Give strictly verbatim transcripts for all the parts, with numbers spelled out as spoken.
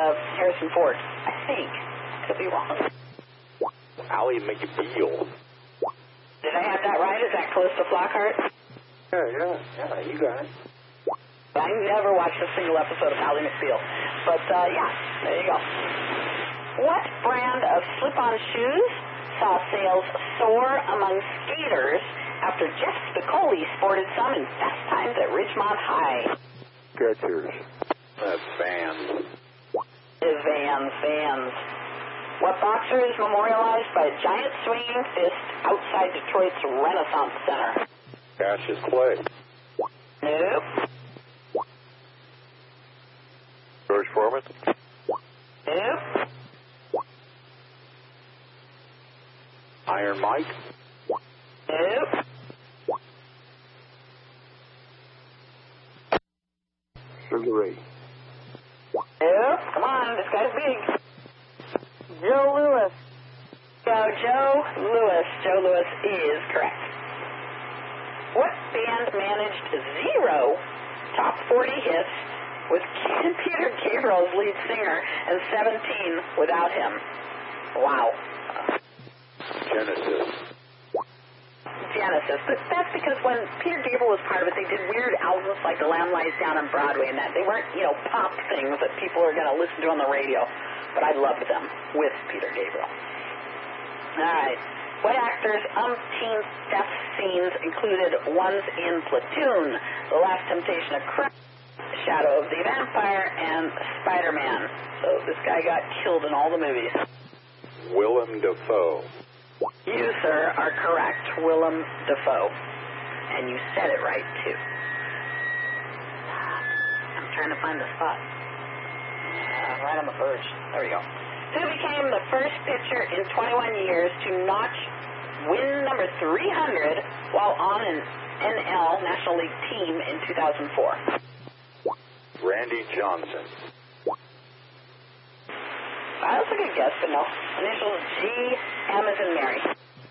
uh, Harrison Ford, I think. Could be wrong. Ally McBeal. Did I have that right? Is that close to Flockhart? Yeah, yeah, yeah, you got it. I never watched a single episode of Ally McBeal. But, uh, yeah, there you go. What brand of slip-on shoes saw sales soar among skaters after Jeff Spicoli sported some in Fast Times at Ridgemont High? Skechers. That's Vans. Is Vans, Vans. What boxer is memorialized by a giant swinging fist outside Detroit's Renaissance Center? Cassius Clay. Nope. George Foreman. Nope. Iron Mike. Nope. Sugar Ray. Nope. Come on, this guy's big. Joe Louis. So Joe Louis. Joe Louis is correct. What band managed zero top forty hits with Peter Gabriel as lead singer and seventeen without him? Wow. Genesis. Genesis. But that's because when Peter Gabriel was part of it, they did weird albums like The Lamb Lies Down on Broadway and that. They weren't, you know, pop things that people are going to listen to on the radio. But I loved them with Peter Gabriel. All right. What actors' umpteen death scenes included ones in Platoon, The Last Temptation of Christ, Shadow of the Vampire, and Spider-Man? So this guy got killed in all the movies. Willem Dafoe. You, sir, are correct. Willem Dafoe. And you said it right, too. I'm trying to find the spot. Uh, right on the verge. There we go. Who became the first pitcher in twenty-one years to notch win number three hundred while on an N L National League team in two thousand four? Randy Johnson. Uh, that's a good guess, but no. Initials G, M as in Mary.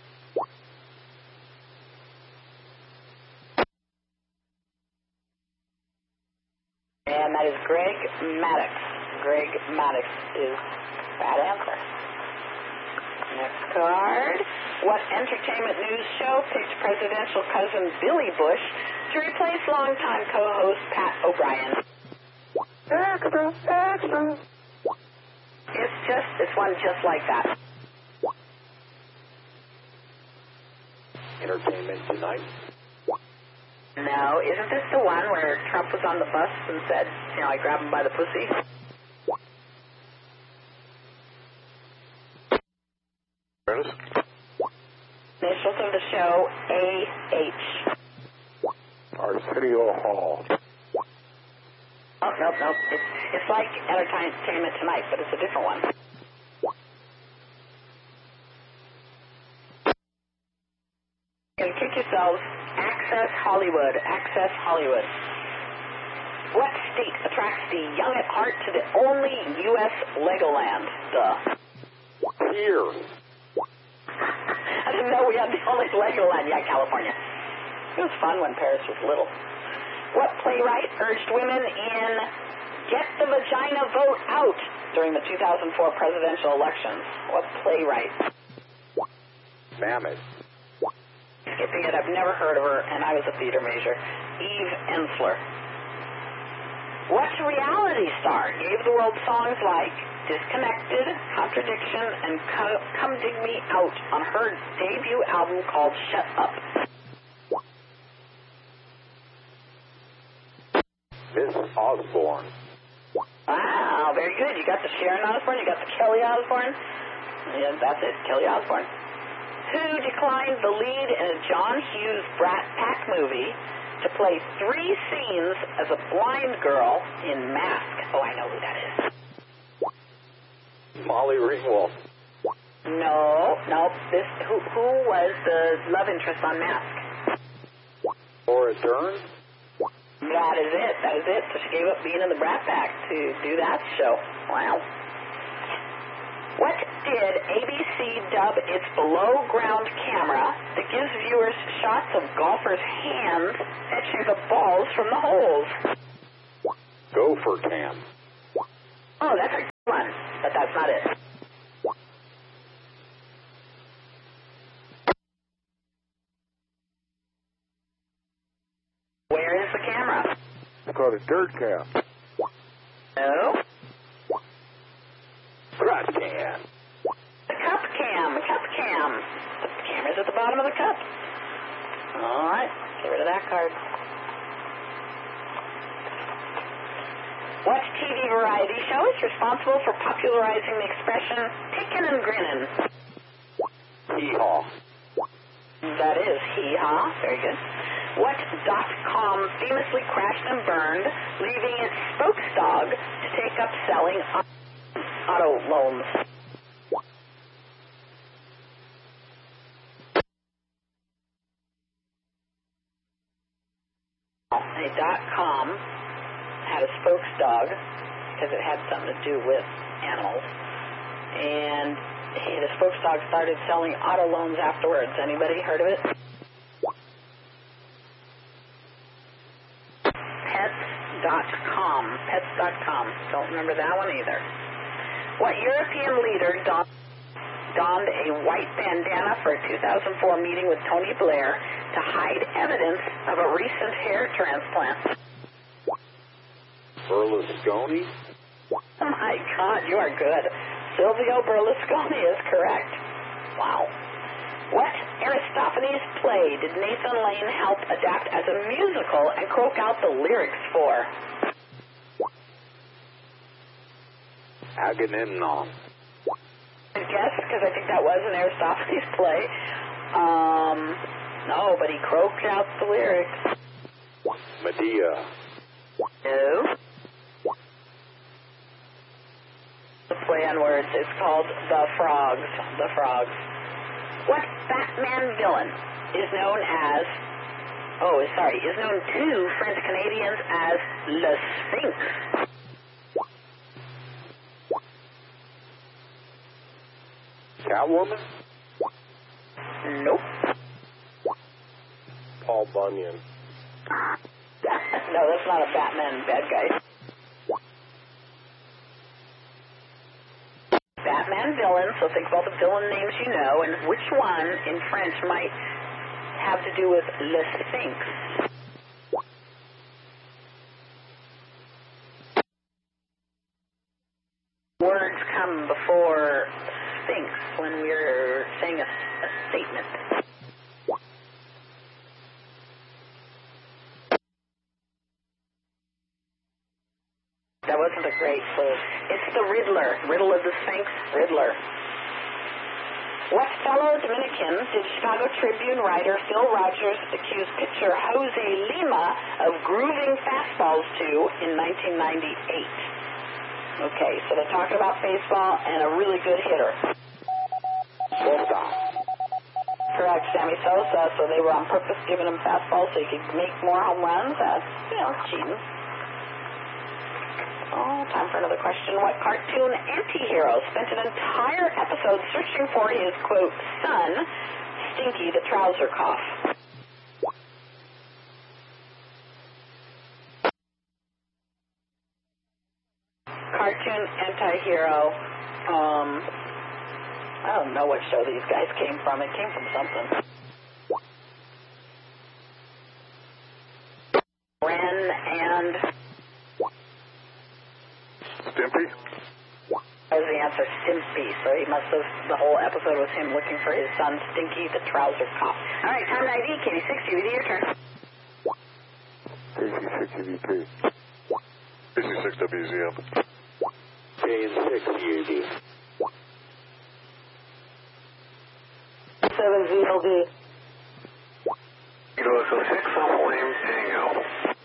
And that is Greg Maddux. Greg Maddux is that answer. Next card. What entertainment news show picked presidential cousin Billy Bush to replace longtime co-host Pat O'Brien? Extra, extra. It's just, it's one just like that. Entertainment Tonight. No, isn't this the one where Trump was on the bus and said, you know, I grabbed him by the pussy? Initials of the show, A H. Arsenio Hall. Oh, nope, nope. It's, it's like Entertainment Tonight, but it's a different one. You can kick yourselves. Access Hollywood. Access Hollywood. What state attracts the young at heart to the only U S Legoland? Duh. Here. I didn't know we had the only Legoland. Yeah, California. It was fun when Paris was little. What playwright urged women in Get the Vagina Vote Out during the two thousand four presidential elections? What playwright? Mammoth. Skipping it, I've never heard of her, and I was a theater major. Eve Ensler. What reality star gave the world songs like Disconnected, Contradiction, and Come Dig Me Out on her debut album called Shut Up? Miss Osborne. Wow, very good. You got the Sharon Osbourne, you got the Kelly Osbourne. Yeah, that's it, Kelly Osbourne. Who declined the lead in a John Hughes Brat Pack movie to play three scenes as a blind girl in Mask? Oh, I know who that is. Molly Ringwald. No, no. This who who was the love interest on Mask? Laura Dern. That is it. That is it. So she gave up being in the Brat Pack to do that show. Wow. What did A B C dub its below-ground camera that gives viewers shots of golfers' hands fetching the balls from the holes? Gopher Cam. Oh, that's a that's not it. Where is the camera? It's called a dirt cam. No. Trash can. The cup cam, cup cam. The camera's at the bottom of the cup. All right, get rid of that card. What T V variety show is responsible for popularizing the expression tickin' and grinnin'? Hee-haw. That is hee-haw. Very good. What dot-com famously crashed and burned, leaving its spokesdog to take up selling auto loans? A dot-com had a spokesdog because it had something to do with animals, and he, the spokesdog started selling auto loans afterwards. Anybody heard of it? Pets dot com. Pets dot com. Don't remember that one either. What European leader donned, donned a white bandana for a two thousand four meeting with Tony Blair to hide evidence of a recent hair transplant? Berlusconi. Oh my God, you are good. Silvio Berlusconi is correct. Wow. What Aristophanes play did Nathan Lane help adapt as a musical and croak out the lyrics for? Agamemnon. I guess, because I think that was an Aristophanes play. Um, no, but he croaked out the lyrics. Medea. No. The play on words is called The Frogs. The Frogs. What Batman villain is known as, oh, sorry, is known to French Canadians as Le Sphinx? Catwoman. Nope. Paul Bunyan. No, that's not a Batman bad guy. Batman villain, so think about the villain names you know, and which one in French might have to do with Le Sphinx? Words come before Sphinx when we're saying a, a statement. That wasn't a great clue. It's the Riddler. Riddle of the Sphinx, Riddler. What fellow Dominican did Chicago Tribune writer Phil Rogers accuse pitcher Jose Lima of grooving fastballs to in nineteen ninety-eight? Okay, so they're talking about baseball and a really good hitter. Sosa. Correct, Sammy Sosa. So they were on purpose giving him fastballs so he could make more home runs. That's, you know, cheating. Oh, time for another question. What cartoon anti-hero spent an entire episode searching for his, quote, son, Stinky the Trouser Cough? Cartoon anti-hero. Um, I don't know what show these guys came from. It came from something. Ren and... Stimpy. That was the answer, Stimpy. So he must have, the whole episode was him looking for his son, Stinky the Trouser Cop. All right, time to I D, K D six, U V D, your turn. K C six U V P. K C six W Z M. K six U V. seven Z L D. Kilo S O six, Flame Tango.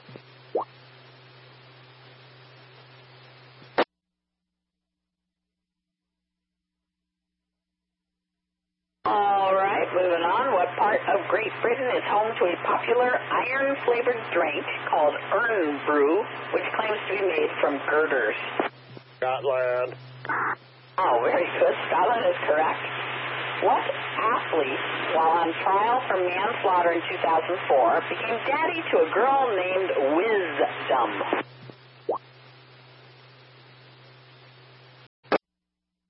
All right, moving on. What part of Great Britain is home to a popular iron-flavored drink called Irn-Bru, which claims to be made from girders? Scotland. Oh, very good. Scotland is correct. What athlete, while on trial for manslaughter in two thousand four, became daddy to a girl named Wisdom?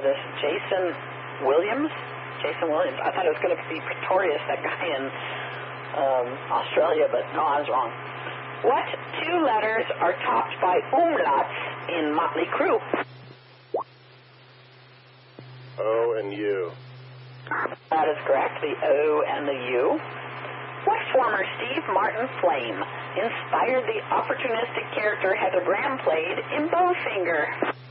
this. Jason Williams? Jason Williams. I thought it was going to be Pretorius, that guy in um, Australia, but no, I was wrong. What two letters are topped by umlauts in Motley Crue? O and U. That is correct, the O and the U. What former Steve Martin flame inspired the opportunistic character Heather Graham played in Bowfinger?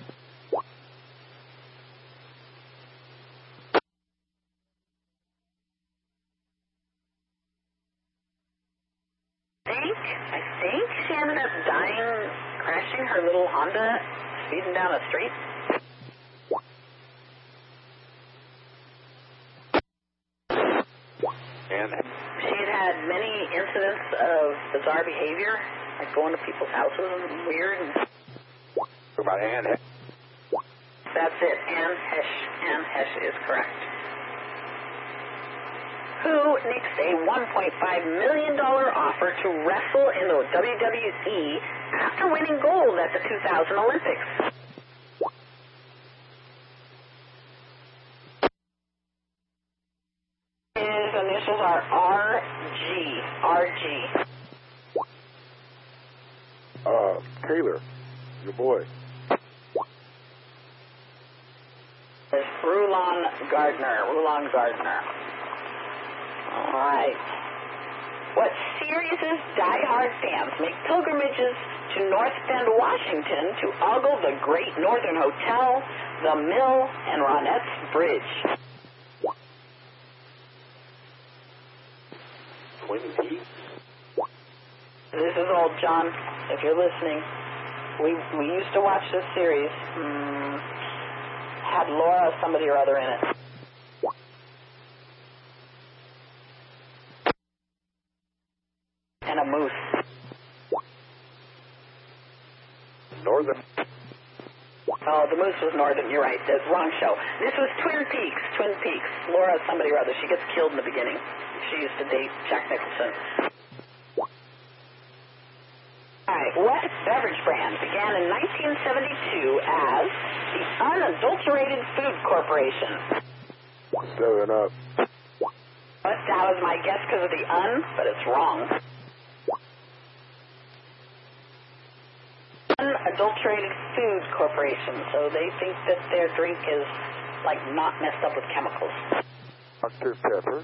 I think, I think she ended up dying, crashing her little Honda, speeding down a street. And She'd had many incidents of bizarre behavior, like going to people's houses and weird. And what about Ann? that's it. Ann Hesh. Ann Hesh is correct. Who nixed a one point five million dollars offer to wrestle in the W W E after winning gold at the two thousand Olympics? His initials are R G. R G. Uh, Taylor, your boy. It's Rulon Gardner. Rulon Gardner. All right. What series' diehard fans make pilgrimages to North Bend, Washington to ogle the Great Northern Hotel, the Mill, and Ronette's Bridge? Twin Peaks. This is old, John. If you're listening, we we used to watch this series. Mm, had Laura somebody or other in it. And a moose. Northern. Oh, the moose was Northern. You're right. That's wrong show. This was Twin Peaks. Twin Peaks. Laura somebody or other. She gets killed in the beginning. She used to date Jack Nicholson. All right. What beverage brand began in nineteen seventy-two as the Unadulterated Food Corporation? Seven Up. But that was my guess because of the un, but it's wrong. Unadulterated Food Corporation. So they think that their drink is like not messed up with chemicals. Doctor Pepper.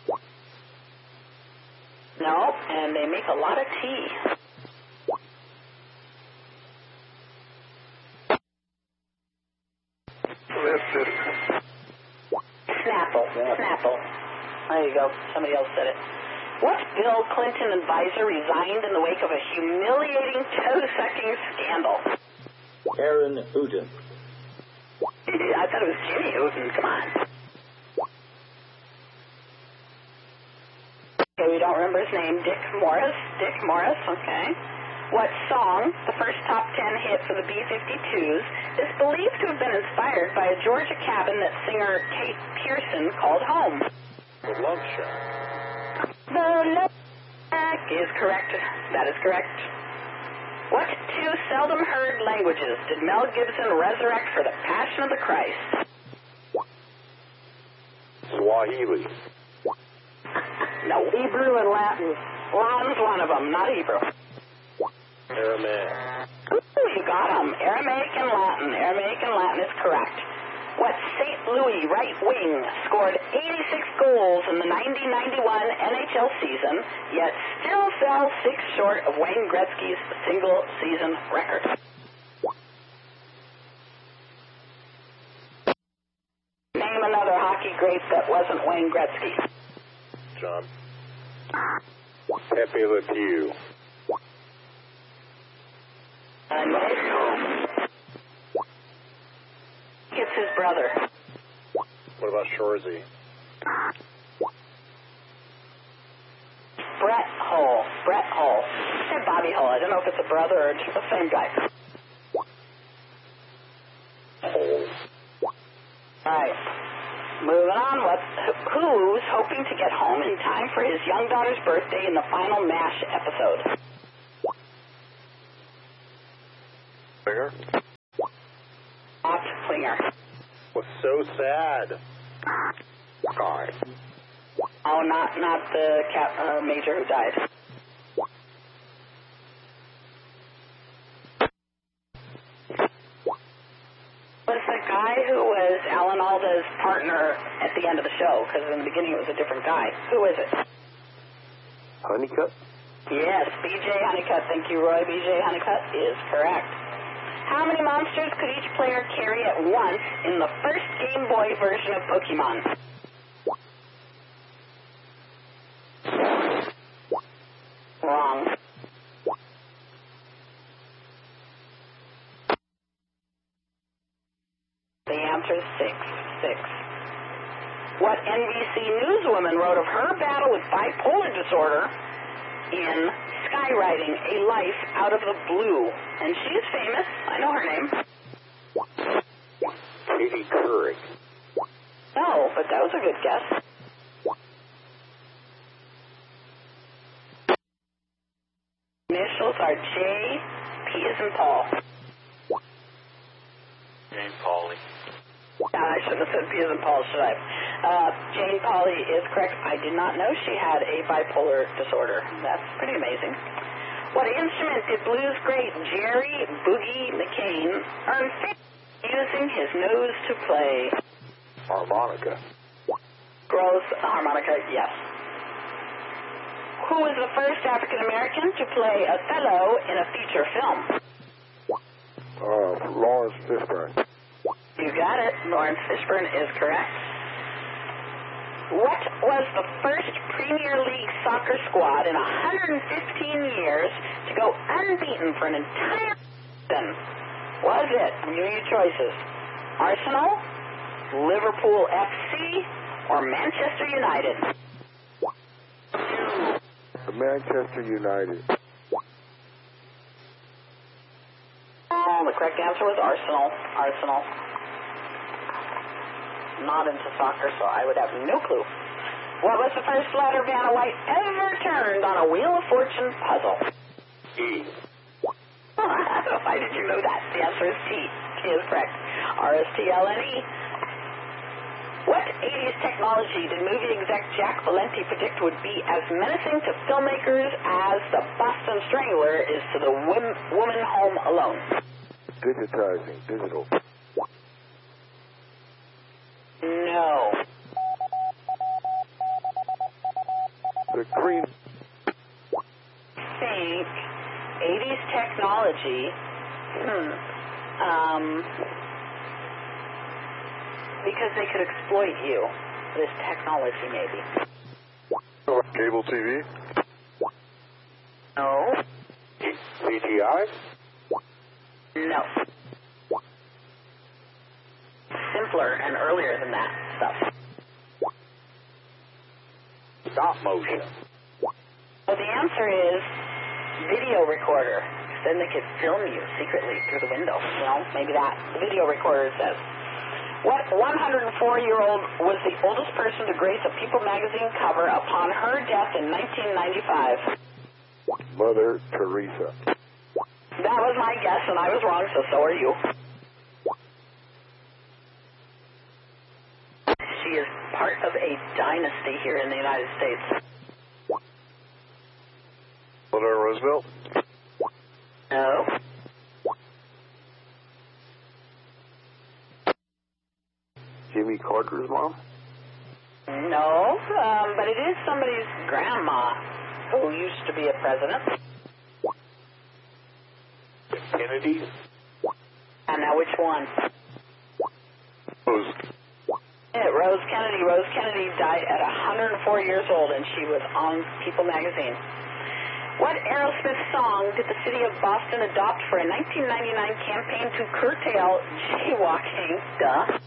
No, and they make a lot of tea. Lifted. Snapple. Snapple. There you go. Somebody else said it. What Bill Clinton advisor resigned in the wake of a humiliating toe-sucking scandal? Aaron Hooten. I thought it was Jimmy Hooten. Come on. Okay, we don't remember his name. Dick Morris. Dick Morris, okay. What song, the first top ten hit for the B fifty-twos, is believed to have been inspired by a Georgia cabin that singer Kate Pearson called home? The Love Shack. The Love Shack is correct. That is correct. What two seldom heard languages did Mel Gibson resurrect for the Passion of the Christ? Swahili. No. Hebrew and Latin. Latin's one of them, not Hebrew. Aramaic. Ooh, you got them. Aramaic and Latin. Aramaic and Latin is correct. What Saint Louis right wing scored eighty-six goals in the ninety ninety-one N H L season, yet still fell six short of Wayne Gretzky's single-season record? Name another hockey great that wasn't Wayne Gretzky. John. Pepe Le Pew. And it's his brother. What about Shorzy? Brett Hull. Brett Hull. I said Bobby Hull. I don't know if it's a brother or just the same guy. Hole. All right. Moving on. What, who's hoping to get home in time for his young daughter's birthday in the final MASH episode? Singer. Not Klinger. was so sad. God. Oh, not not the cap, uh, major who died. Was the guy who was Alan Alda's partner at the end of the show? Because in the beginning it was a different guy. Who is it? Honeycutt? Yes, B J Honeycutt. Thank you, Roy. B J Honeycutt is correct. How many monsters could each player carry at once in the first Game Boy version of Pokemon? Wrong. The answer is six. Six. What N B C newswoman wrote of her battle with bipolar disorder in Skywriting, A Life Out of the Blue? And she is famous. I know her name. Katie Couric. No, but that was a good guess. Initials are J, P as in Paul. Jane Pauley. Yeah, I shouldn't have said P as in Paul, should I? Uh, Jane Pauley is correct. I did not know she had a bipolar disorder. That's pretty amazing. What instrument did blues great Jerry Boogie McCain earn fame using his nose to play? Harmonica. Gross harmonica, yes. Who was the first African American to play Othello in a feature film? Uh, Lawrence Fishburne. You got it. Lawrence Fishburne is correct. What was the first Premier League soccer squad in one hundred fifteen years to go unbeaten for an entire season? Was it? I'm giving you choices. Arsenal, Liverpool F C, or Manchester United? Manchester United. Oh, the correct answer was Arsenal. Arsenal. Not into soccer, so I would have no clue. What was the first letter Vanna White ever turned on a Wheel of Fortune puzzle? E. Why did you know that? The answer is T. T is correct. R S T L N E. What eighties technology did movie exec Jack Valenti predict would be as menacing to filmmakers as the Boston Strangler is to the woman, woman home alone? Digitizing. Digital. No. The green. Think eighties technology. Hmm. Um. Because they could exploit you. This technology, maybe. Cable T V? No. C G I? No. Simpler and earlier than that stuff. Stop motion. Well, the answer is video recorder. Then they could film you secretly through the window. Well, maybe that. The video recorder says. What one hundred four-year-old was the oldest person to grace a People magazine cover upon her death in nineteen ninety-five? Mother Teresa. That was my guess, and I was wrong, so so are you. She is part of a dynasty here in the United States. Theodore Roosevelt? No. Jimmy Carter's mom? No, um, but it is somebody's grandma who used to be a president. Kennedy? And now which one? Rose. Yeah, Rose Kennedy. Rose Kennedy died at one hundred four years old, and she was on People magazine. What Aerosmith song did the city of Boston adopt for a nineteen ninety-nine campaign to curtail jaywalking? Duh.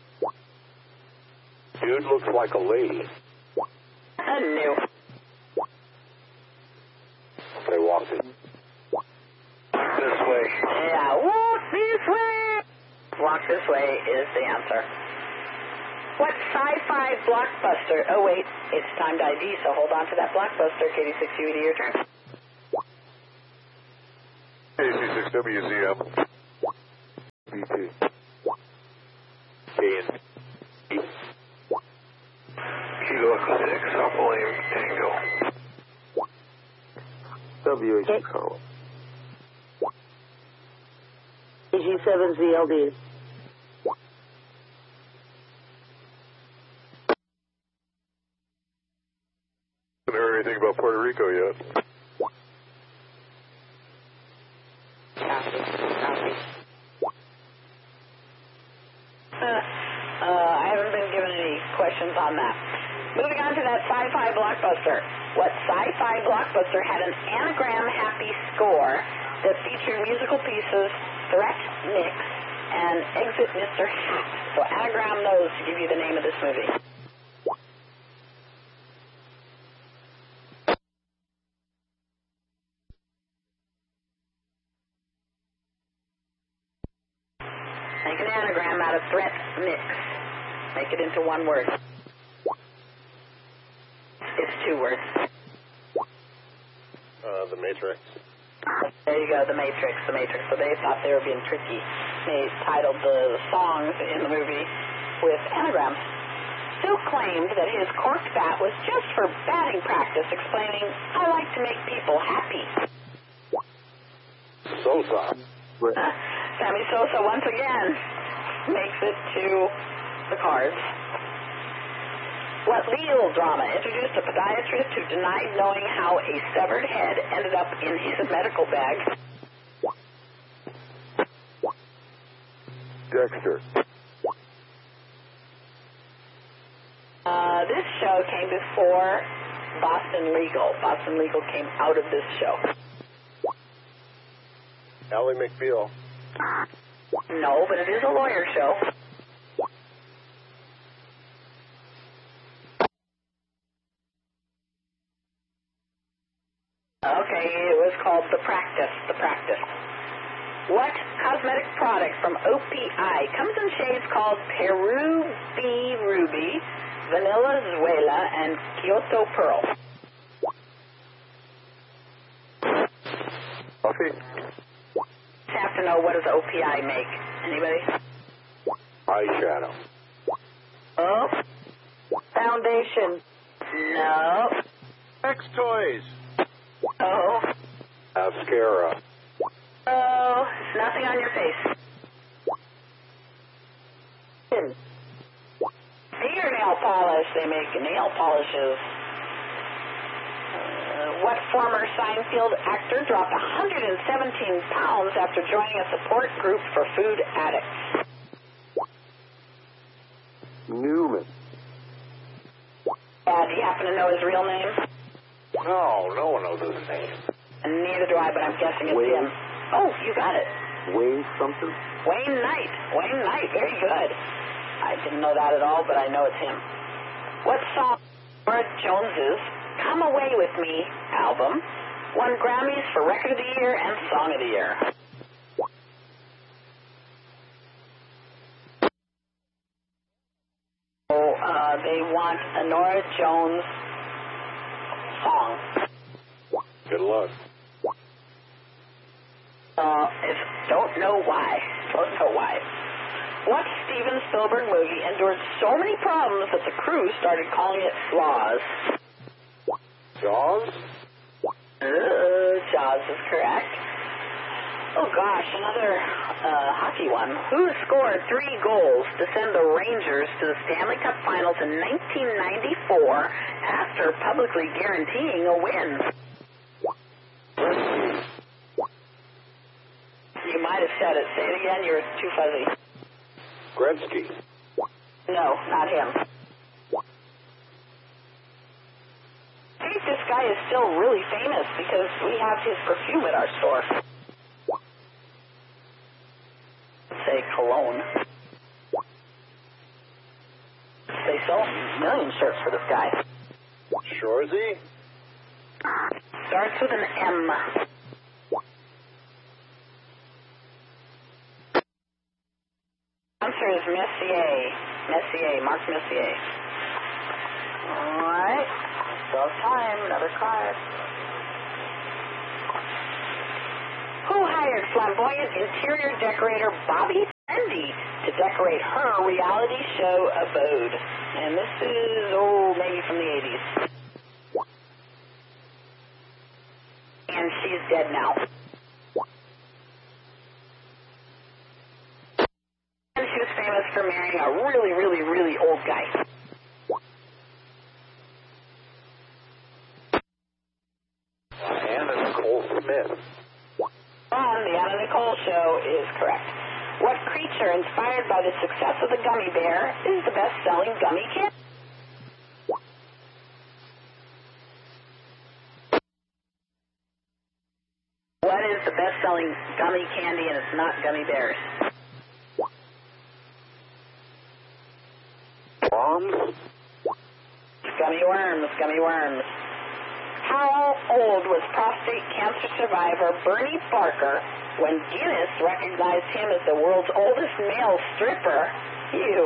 Dude looks like a lady. I knew. They walked it. This way. Yeah, walk this way. Walk this way is the answer. What sci-fi blockbuster? Oh, wait, it's timed I D, so hold on to that blockbuster. K D six U E D, your turn. A C six W Z M. B T. K and W H Carl. G seven Z L D. Haven't heard anything about Puerto Rico yet. Copy. Copy. Uh, uh, I haven't been given any questions on that. Moving on to that sci-fi blockbuster. What sci-fi blockbuster had an anagram-happy score that featured musical pieces, Threat Mix, and Exit Mister Hat? So anagram those to give you the name of this movie. Make an anagram out of Threat Mix. Make it into one word. It's two words. Uh, the Matrix. There you go, The Matrix, The Matrix. So they thought they were being tricky. They titled the songs in the movie with anagrams. Stu claimed that his corked bat was just for batting practice, explaining, I like to make people happy. Sosa. Uh, Sammy Sosa once again makes it to the cards. What legal drama introduced a podiatrist who denied knowing how a severed head ended up in his medical bag? Dexter. Uh, this show came before Boston Legal. Boston Legal came out of this show. Ally McBeal. No, but it is a lawyer show. Okay, it was called The Practice. The Practice. What cosmetic product from O P I comes in shades called Peru B Ruby, Vanilla Zuela, and Kyoto Pearl? Coffee. Have to know, what does O P I make? Anybody? Eyeshadow. Oh. Foundation. No. Sex toys. Oh. Mascara. Oh. Nothing on your face. Fingernail polish. They make nail polishes. Uh, what former Seinfeld actor dropped one hundred seventeen pounds after joining a support group for food addicts? Newman. Uh, do you happen to know his real name? No, no one knows his name. And neither do I, but I'm guessing it's Wayne. him. Oh, you got it. Wayne something? Wayne Knight. Wayne Knight. Very good. I didn't know that at all, but I know it's him. What song Norah Jones's Come Away With Me album won Grammys for Record of the Year and Song of the Year? So, uh, they want a Norah Jones song. Good luck. Uh, if, don't know why. Don't know why. What Steven Spielberg movie endured so many problems that the crew started calling it Flaws? Jaws? Uh, Jaws is correct. Oh gosh, another uh, hockey one. Who scored three goals to send the Rangers to the Stanley Cup Finals in nineteen ninety-four after publicly guaranteeing a win? You might have said it. Say it again. You're too fuzzy. Gretzky. No, not him. I think this guy is still really famous because we have his perfume at our store. Let's say cologne. They sell a million shirts for this guy. Shorzy? Starts with an M. Answer is Messier. Messier. Mark Messier. All right. Still time. Another card. Who hired flamboyant interior decorator Bobby Fendi to decorate her reality show abode? And this is, oh, maybe from the eighties. And she's dead now. And she was famous for marrying a really, really, really old guy. Anna Nicole Smith. On the Anna Nicole Show is correct. What creature inspired by the success of the gummy bear is the best-selling gummy candy? What is the best-selling gummy candy and it's not gummy bears? Worms. Gummy worms, gummy worms. How old was prostate cancer survivor Bernie Barker when Guinness recognized him as the world's oldest male stripper? Ew.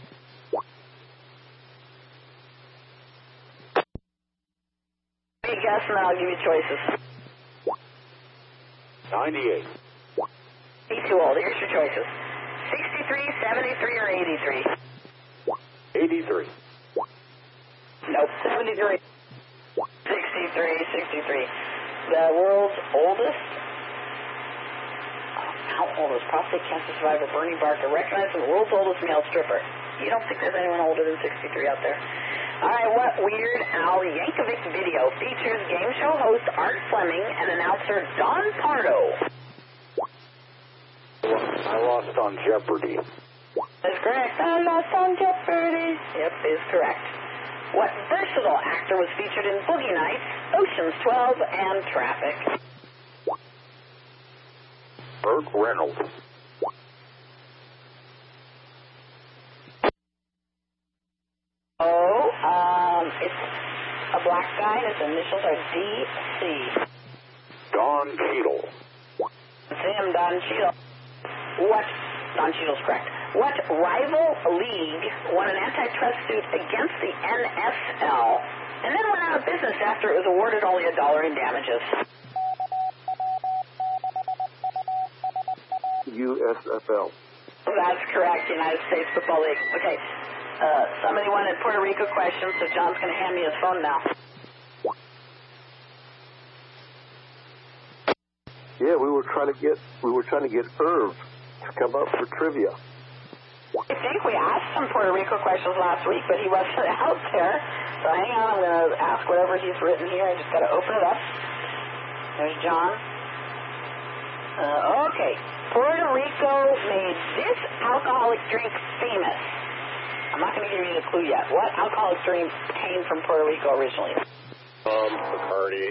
Any guess and I'll give you choices. ninety-eight. He's too old. Here's your choices. sixty-three, seventy-three, or eighty-three? eighty-three. Nope, seventy-three. sixty-three, sixty-three. The world's oldest? How old was prostate cancer survivor Bernie Barker recognized as the world's oldest male stripper? You don't think there's anyone older than sixty-three out there? All right, what Weird Al Yankovic video features game show host Art Fleming and announcer Don Pardo? I lost on Jeopardy. That's correct. I lost on Jeopardy. Yep, is correct. What versatile actor was featured in Boogie Nights, Ocean's twelve, and Traffic? Burt Reynolds. Oh, um, it's a black guy. His initials are D C. Don Cheadle. See him, Don Cheadle. What? Don Cheadle's correct. What rival league won an antitrust suit against the N F L and then went out of business after it was awarded only a dollar in damages? U S F L. That's correct, United States Football League. Okay, uh, somebody wanted Puerto Rico questions, so John's going to hand me his phone now. Yeah, we were trying to get we were trying to get Irv to come up for trivia. I think we asked some Puerto Rico questions last week, but he wasn't out there. So hang on, I'm going to ask whatever he's written here. I just got to open it up. There's John. Uh, okay. Puerto Rico made this alcoholic drink famous. I'm not going to give you the clue yet. What alcoholic drink came from Puerto Rico originally? Um, Bacardi.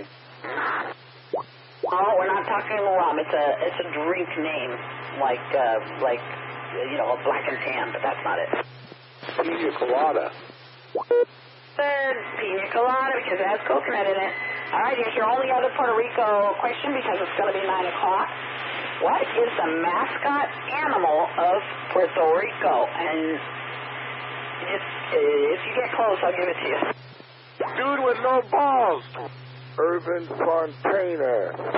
Oh, we're not talking rum. It's a it's a drink name, like uh, like you know, a black and tan, but that's not it. Pina colada. Third, pina colada, because it has coconut in it. All right, here's your only other Puerto Rico question, because it's going to be nine o'clock. What is the mascot animal of Puerto Rico? And just, if you get close, I'll give it to you. Dude with no balls. Irvin Fontana.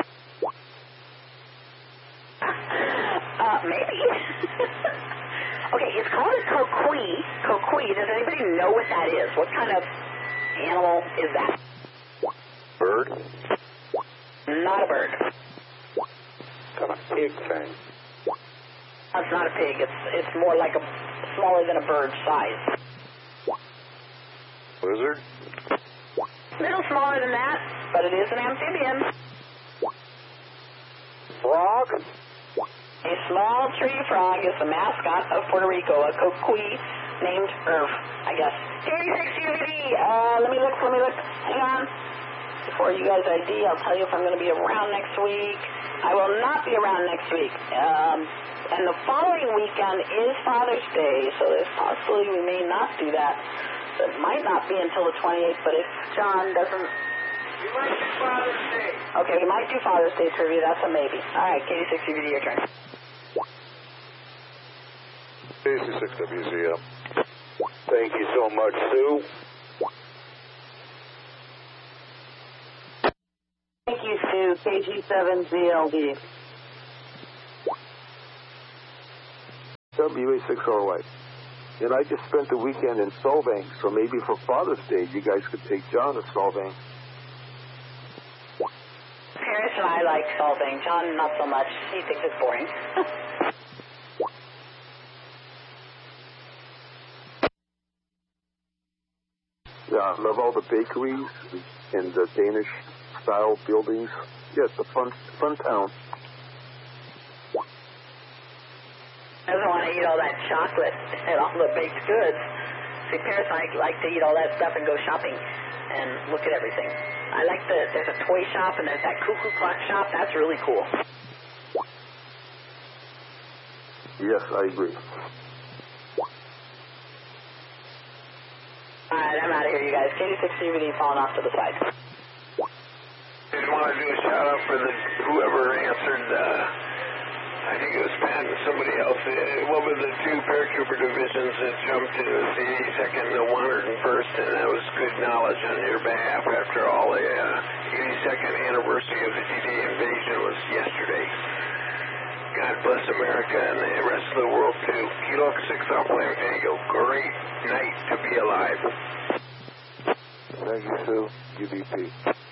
Uh, maybe. Okay, it's called a coqui. Coqui. Does anybody know what that is? What kind of animal is that? Bird. Not a bird. Got a pig thing. That's not a pig. It's it's more like a smaller than a bird size. Lizard. Little smaller than that, but it is an amphibian. Frog. A small tree frog is the mascot of Puerto Rico, a coqui named Irv, I guess. eighty-six U V D, uh, let me look, let me look. Hang on. Before you guys I D, I'll tell you if I'm going to be around next week. I will not be around next week. Um, and the following weekend is Father's Day, so there's possibly we may not do that. It might not be until the twenty-eighth, but if John doesn't... You might do Father's Day. Okay, we might do Father's Day trivia. That's a maybe. All right, K D six U V D, your turn. K C six W Z M. Thank you so much, Sue. Thank you, Sue. K G seven Z L D. W A six R Y. And I just spent the weekend in Solvang, so maybe for Father's Day, you guys could take John to Solvang. Paris and I like Solvang. John, not so much. He thinks it's boring. Yeah, I love all the bakeries and the Danish-style buildings. Yeah, it's a fun, fun town. Doesn't want to eat all that chocolate and all the baked goods. See, Paris and I like to eat all that stuff and go shopping and look at everything. I like the, there's a toy shop and there's that cuckoo clock shop. That's really cool. Yes, I agree. All right, I'm out of here, you guys. K D six D V D falling off to the side. Just want to do a shout out for the whoever answered. Uh, I think it was Pat and somebody else. Uh, what were the two paratrooper divisions that jumped in? It was the eighty-second and the one hundred first, and that was good knowledge on your behalf. After all, the uh, eighty-second anniversary of the D-Day invasion was yesterday. God bless America and the rest of the world, too. Kilo six Alpha Tango. Great night to be alive. Thank you, Sue. U D P.